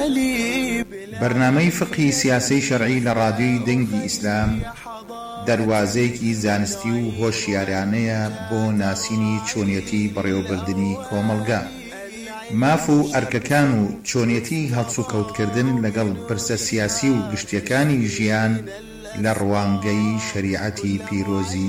بەرنامەی فقهی سیاسی شەرعی لە ڕادیۆی دەنگی ئیسلام دەواازەیەکی زانستی و هۆشیارانەیە بۆ ناسینی چۆنیەتی بەڕێوەبردننی کۆمەلگا، ماف و ئەرکەکان و چۆنیەتی هەڵس و کەوتکردن لەگەڵ پرسە سیاسی و گشتیەکانی ژیان لە ڕوانگەی شەریعەتی پیرۆزی